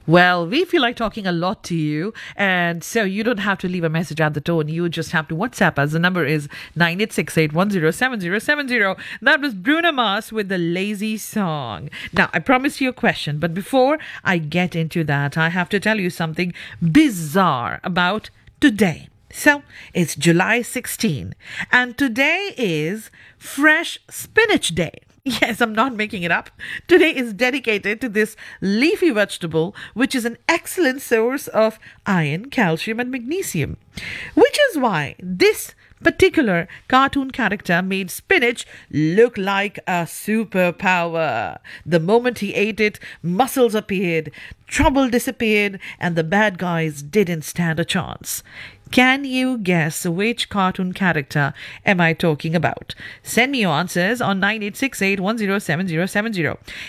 Well, we feel like talking a lot to you, and so you don't have to leave a message at the tone. You just have to WhatsApp us. The number is 9868107070. That was Bruno Mars with the Lazy Song. Now, I promised you a question, but before I get into that, I have to tell you something bizarre about today. So, it's July 16, and today is Fresh Spinach Day. Yes, I'm not making it up. Today is dedicated to this leafy vegetable, which is an excellent source of iron, calcium, and magnesium. Which is why this particular cartoon character made spinach look like a superpower. The moment he ate it, muscles appeared, trouble disappeared, and the bad guys didn't stand a chance. Can you guess which cartoon character am I talking about? Send me your answers on 9868107070.